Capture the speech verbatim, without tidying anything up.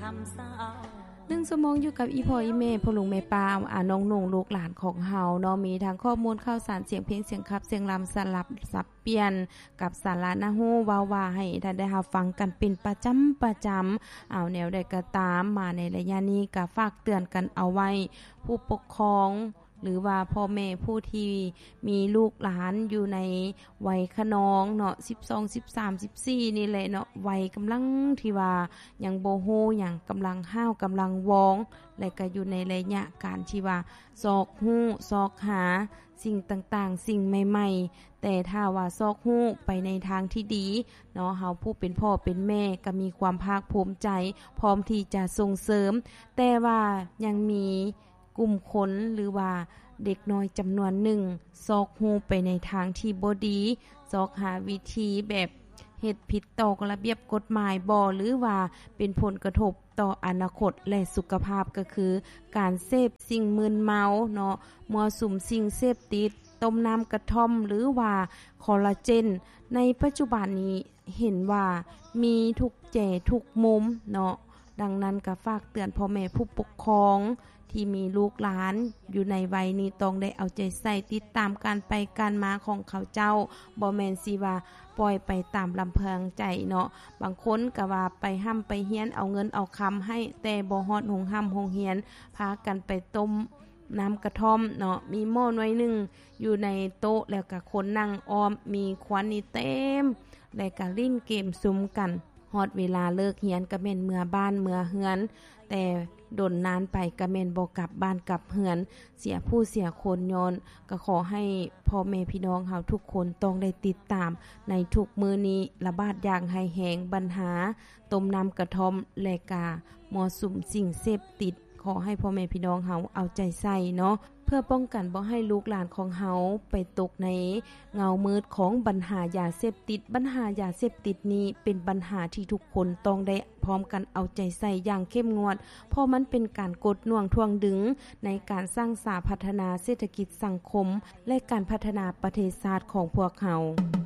หนึ่งชั่วโมงอยู่กับอีพ่ออีแม่พ่อลุงแม่ป้าอ่าน้องนุ่งลูกหลานของเฮาเนาะมีทั้งข้อมูลข่าวสารเสียงเพลงเสียงคับเสียงรำสลับสับเปลี่ยนกับสาระนะฮู้ว้าวาให้ท่านได้รับฟังกันเป็นประจำประจำเอาแนวใดก็ตามมาในระยะนี้ก็ฝากเตือนกันเอาไว้ผู้ปกครองหรือว่าพ่อแม่ผู้ที่มีลูกหลานอยู่ในวัยขนองเนาะสิบสอง สิบสาม สิบสี่นี่แหละเนาะวัยกำลังที่ว่ายังบ่ฮู้หยังกำลังห้าวกำลังวองและก็อยู่ในระยะการที่ว่าซอกฮู้ซอกหาสิ่งต่างๆสิ่งใหม่ๆแต่ถ้าว่าซอกฮู้ไปในทางที่ดีเนาะเฮาผู้เป็นพ่อเป็นแม่ก็มีความภาคภูมิใจพร้อมที่จะส่งเสริมแต่ว่ายังมีกลุ่มคนหรือว่าเด็กน้อยจำนวนหนึ่งซอกฮูไปในทางที่บ่ดีซอกหาวิธีแบบเฮ็ดผิดต่อระเบียบกฎหมายบ่หรือว่าเป็นผลกระทบต่ออนาคตและสุขภาพก็คือการเสพสิ่งมึนเมาเนาะมั่วสุมสิ่งเสพติดต้มน้ำกระท่อมหรือว่าคอลลาเจนในปัจจุบันนี้เห็นว่ามีทุกแจ่ทุกมุมเนาะดังนั้นก็ฝากเตือนพ่อแม่ผู้ปกครองที่มีลูกหลานอยู่ในวัยนี้ต้องได้เอาใจใส่ติดตามการไปการมาของเขาเจ้าบ่แม่นสิว่าปล่อยไปตามลำเพิงใจเนาะบางคนก็ว่าไปห้ำไปเฮียนเอาเงินเอาคำให้แต่บ่ฮอดหงห้ำหงเฮียนพากันไปต้มน้ำกระท่อมเนาะมีหม้อน้อยหนึ่งอยู่ในโต๊ะแล้วก็คนนั่งอ้อมมีควันนี่เต็มแล้วก็ลิ้นเกมซุมกันฮอดเวลาเลิกเฮียนก็แม่นเมื่อบ้านเมื่อเฮือนแต่ดนนานไปก็แม่นบ่กลับบ้านกลับเฮือนเสียผู้เสียคนย้อนก็ขอให้พ่อแม่พี่น้องเฮาทุกคนต้องได้ติดตามในทุกมื้อนี้ระบาดอย่างให้แหงปัญหาต้มน้ำกระท่อมและกามั่วสุมสิ่งเสพติดขอให้พ่อแม่พี่น้องเฮาเอาใจใส่เนาะเพื่อป้องกันบ่ให้ลูกหลานของเฮาไปตกในเงามืดของปัญหายาเสพติดปัญหายาเสพติดนี้เป็นปัญหาที่ทุกคนต้องได้พร้อมกันเอาใจใส่อย่างเข้มงวดเพราะมันเป็นการกดน่วงทวงดึงในการสร้างสาพัฒนาเศรษฐกิจสังคมและการพัฒนาประเทศชาติของพวกเฮา